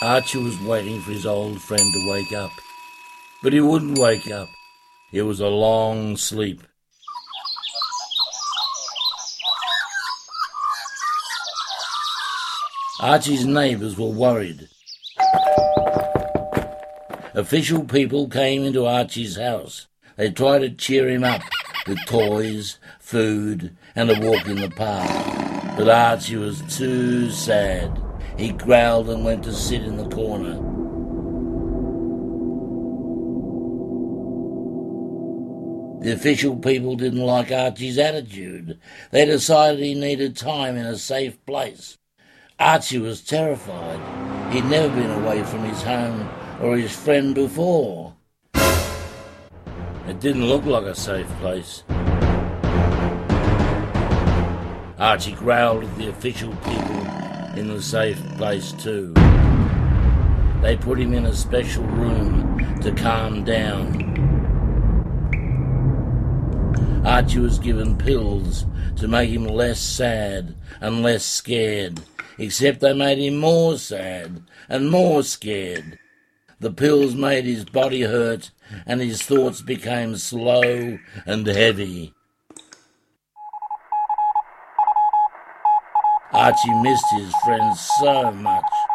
Archie was waiting for his old friend to wake up, but he wouldn't wake up. It was a long sleep. Archie's neighbours were worried. Official people came into Archie's house. They tried to cheer him up with toys, food, and a walk in the park. But Archie was too sad. He growled and went to sit in the corner. The official people didn't like Archie's attitude. They decided he needed time in a safe place. Archie was terrified. He'd never been away from his home or his friend before. It didn't look like a safe place. Archie growled at the official people in the safe place too. They put him in a special room to calm down. Archie was given pills to make him less sad and less scared, except they made him more sad and more scared. The pills made his body hurt and his thoughts became slow and heavy. Archie missed his friends so much.